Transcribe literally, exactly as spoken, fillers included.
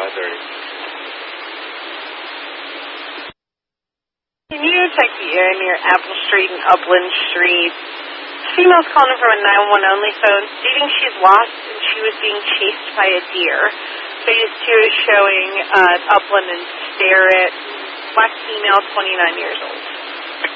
five thirty. Can you check the area near Apple Street and Upland Street? Female's calling from a nine one one only phone, stating she's lost and she was being chased by a deer. Phase two is showing uh, Upland and Starrett. Black female, twenty-nine years old.